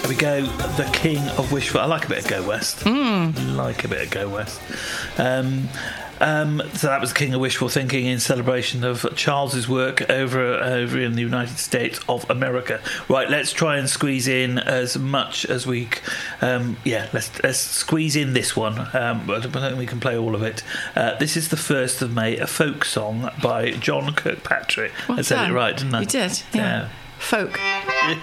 we go. The King of Wishful. I like a bit of Go West. Like a bit of Go West. So that was King of Wishful Thinking in celebration of Charles's work over in the United States of America. Right, let's try and squeeze in as much as we. Let's squeeze in this one. But I don't think we can play all of it. This is the 1st of May, a folk song by John Kirkpatrick. I said it right, didn't I? You did. Yeah. Folk.